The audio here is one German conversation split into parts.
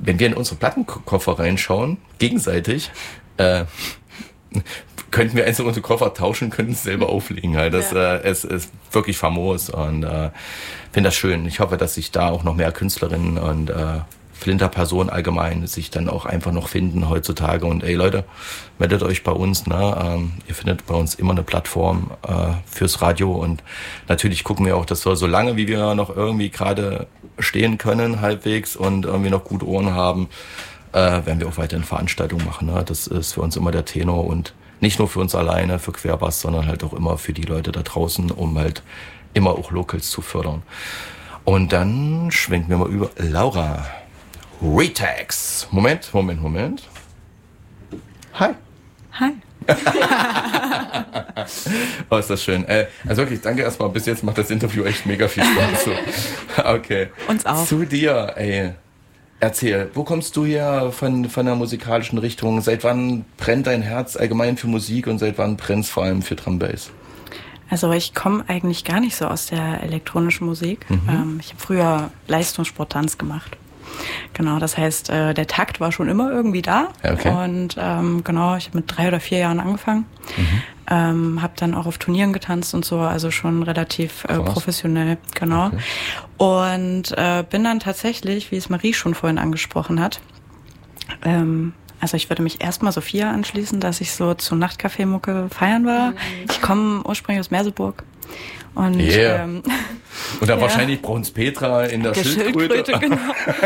wenn wir in unsere Plattenkoffer reinschauen, gegenseitig, könnten wir unsere Koffer tauschen, könnten es selber auflegen. Halt. Es ist wirklich famos und finde das schön. Ich hoffe, dass sich da auch noch mehr Künstlerinnen und Flinterpersonen allgemein sich dann auch einfach noch finden heutzutage. Und ey Leute, meldet euch bei uns. Ne? Ihr findet bei uns immer eine Plattform fürs Radio. Und natürlich gucken wir auch, dass wir so lange, wie wir noch irgendwie gerade stehen können, halbwegs und irgendwie noch gute Ohren haben, werden wir auch weiterhin Veranstaltungen machen. Ne? Das ist für uns immer der Tenor und nicht nur für uns alleine, für Querbass, sondern halt auch immer für die Leute da draußen, um halt immer auch Locals zu fördern. Und dann schwenken wir mal über Laura. Retax. Moment. Hi. Oh, ist das schön. Also wirklich, danke erstmal. Bis jetzt macht das Interview echt mega viel Spaß. So. Okay. Uns auch. Zu dir, ey. Erzähl, wo kommst du her von der musikalischen Richtung? Seit wann brennt dein Herz allgemein für Musik und seit wann brennt es vor allem für Drum Bass? Also ich komme eigentlich gar nicht so aus der elektronischen Musik. Ich habe früher Leistungssport-Tanz gemacht. Genau, das heißt, der Takt war schon immer irgendwie da. Okay. Und genau, ich habe mit 3 oder 4 Jahren angefangen. Habe dann auch auf Turnieren getanzt und so, also schon relativ professionell, genau. Okay. Und bin dann tatsächlich, wie es Marie schon vorhin angesprochen hat, also ich würde mich erstmal Sophia anschließen, dass ich so zu Nachtcafé-Mucke feiern war. Ich komme ursprünglich aus Merseburg. Und, und dann wahrscheinlich Brunspetra in der Schildkröte. Genau.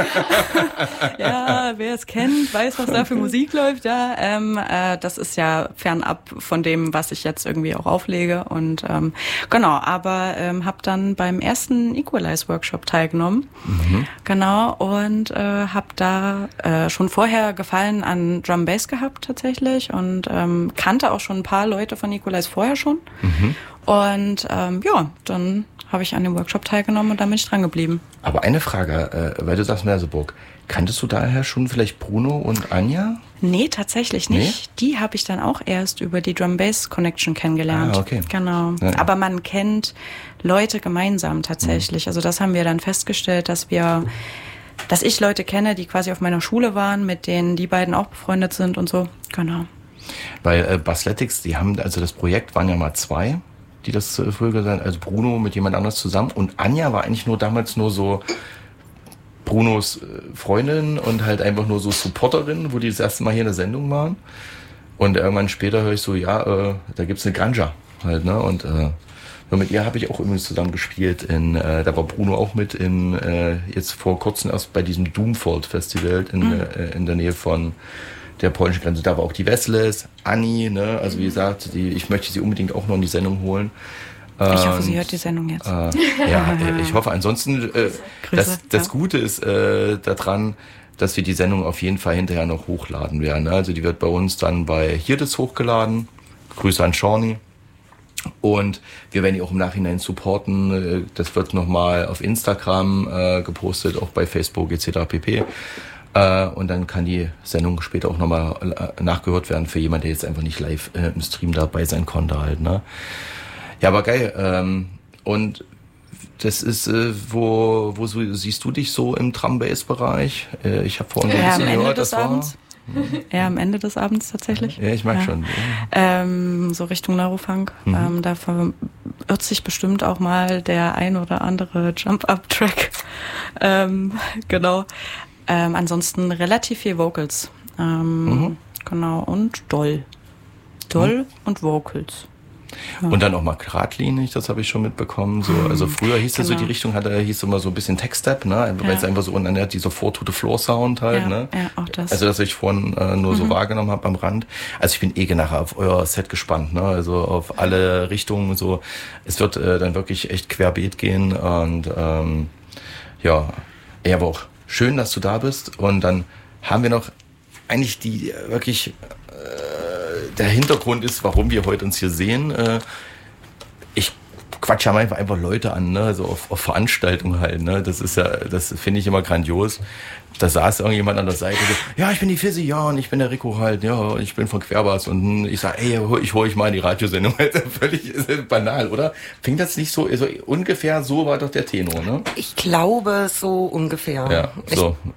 Ja, wer es kennt, weiß, was da für Musik läuft. Ja, das ist ja fernab von dem, was ich jetzt irgendwie auch auflege. Und genau, aber habe dann beim ersten Equalize-Workshop teilgenommen. Genau, und habe da schon vorher Gefallen an Drum Bass gehabt tatsächlich und kannte auch schon ein paar Leute von Equalize vorher schon. Und ja, dann habe ich an dem Workshop teilgenommen und dann bin ich dran geblieben. Aber eine Frage, weil du sagst Merseburg, kanntest du daher schon vielleicht Bruno und Anja? Nee, tatsächlich nicht. Nee? Die habe ich dann auch erst über die Drum Bass Connection kennengelernt. Ah, okay. Genau. Ja. Aber man kennt Leute gemeinsam tatsächlich. Also das haben wir dann festgestellt, dass ich Leute kenne, die quasi auf meiner Schule waren, mit denen die beiden auch befreundet sind und so. Genau. Weil Bassletics, die haben, also das Projekt waren ja mal 2, die das früher gesagt haben, also Bruno mit jemand anderes zusammen und Anja war eigentlich damals nur so Brunos Freundin und halt einfach nur so Supporterin, wo die das erste Mal hier in der Sendung waren. Und irgendwann später höre ich so, da gibt's eine Granja halt, ne? Und mit ihr habe ich auch übrigens zusammen gespielt. Da war Bruno auch mit jetzt vor kurzem erst bei diesem Doomfold Festival in der Nähe von der polnischen Grenze. Da war auch die Wessles, Anni, ne? Also wie gesagt, ich möchte sie unbedingt auch noch in die Sendung holen. Ich hoffe, sie hört die Sendung jetzt. Ja, ich hoffe. Ansonsten, das Gute ist daran, dass wir die Sendung auf jeden Fall hinterher noch hochladen werden. Ne? Also die wird bei uns dann bei Hirdes hochgeladen. Grüße an Shawnee. Und wir werden die auch im Nachhinein supporten. Das wird nochmal auf Instagram gepostet, auch bei Facebook etc. pp. Und dann kann die Sendung später auch nochmal nachgehört werden für jemanden, der jetzt einfach nicht live im Stream dabei sein konnte halt, ne? Ja, aber geil. Und das ist, wo siehst du dich so im Drum-Bass-Bereich? Ich habe vorhin ein bisschen gehört, das war... Eher am Ende des Abends tatsächlich. Ja, ich mag schon. So Richtung Neurofunk. Da verirrt sich bestimmt auch mal der ein oder andere Jump-Up-Track. Genau. Ansonsten relativ viel Vocals. Genau. Und Doll und Vocals. Ja. Und dann auch mal geradlinig, das habe ich schon mitbekommen. So, also früher hieß das so, die Richtung hieß immer so ein bisschen Tech-Step, ne? Weil es einfach so, und dann hat dieser Four-to-the-Floor-Sound halt, ne? Ja, auch das. Also, das ich vorhin nur so wahrgenommen habe am Rand. Also, ich bin nachher auf euer Set gespannt, ne? Also, auf alle Richtungen, so. Es wird dann wirklich echt querbeet gehen und, aber auch schön, dass du da bist. Und dann haben wir noch eigentlich die wirklich, der Hintergrund ist, warum wir heute uns hier sehen. Ich quatsche einfach Leute an, ne, so auf Veranstaltungen halt, ne, das finde ich immer grandios. Da saß irgendjemand an der Seite, so, ja, ich bin die Fizzy, ja, und ich bin der Rico halt, ja, ich bin von Querbass und ich sag, ey, ich hole euch mal in die Radiosendung. Völlig banal, oder? Fing das nicht so, also ungefähr so war doch der Tenor, ne? Ich glaube, so ungefähr. Ja, so.